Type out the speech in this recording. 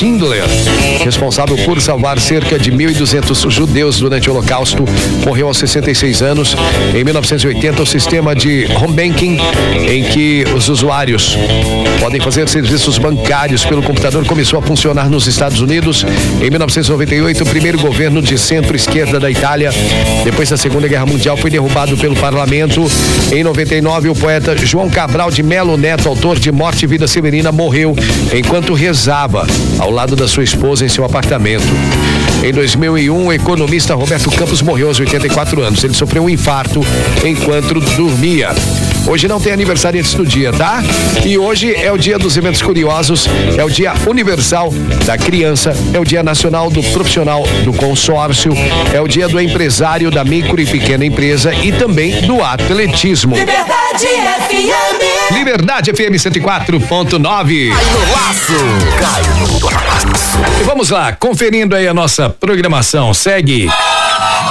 Schindler, responsável por salvar cerca de 1.200 judeus durante o Holocausto, morreu aos 66 anos. Em 1980, o sistema de home banking, em que os usuários podem fazer serviços bancários pelo computador, começou a funcionar nos Estados Unidos. Em 1998, o primeiro governo de centro-esquerda da Itália, depois da Segunda Guerra Mundial, foi derrubado pelo parlamento. Em 99, o poeta João Cabral de Melo Neto, autor de Morte e Vida Severina, morreu enquanto rezava ao lado da sua esposa em seu apartamento. Em 2001, o economista Roberto Campos morreu aos 84 anos. Ele sofreu um infarto enquanto dormia. Hoje não tem aniversariante do dia, tá? E hoje é o dia dos eventos curiosos, é o dia universal da criança, é o dia nacional do profissional do consórcio, é o dia do empresário da micro e pequena empresa e também do atletismo. Liberdade FM. Liberdade FM 104.9. Cai no laço. E vamos lá, conferindo aí a nossa programação. Segue